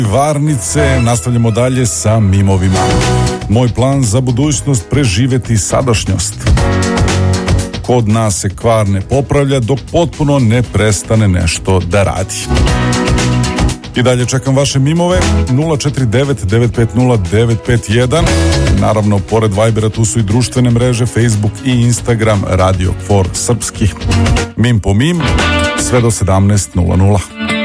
Varnice. Nastavljamo dalje sa mimovima. Moj plan za budućnost: preživjeti sadašnjost. Kod nas se kvar ne popravlja dok potpuno ne prestane nešto da radi. I dalje čekam vaše mimove. 049-950-951. Naravno, pored Vibera tu su i društvene mreže Facebook i Instagram Radio Kvor Srpski. Mim po mim, sve do 17:00.